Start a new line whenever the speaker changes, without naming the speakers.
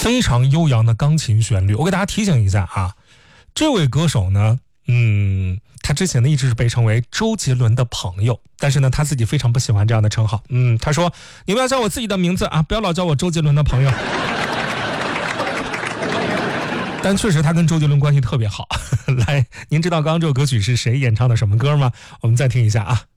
非常悠扬的钢琴旋律。我给大家提醒一下啊，这位歌手呢，他之前呢一直是被称为周杰伦的朋友，但是呢他自己非常不喜欢这样的称号。他说你们要叫我自己的名字啊，不要老叫我周杰伦的朋友。但确实他跟周杰伦关系特别好。来，您知道刚刚这首歌曲是谁演唱的什么歌吗？我们再听一下啊。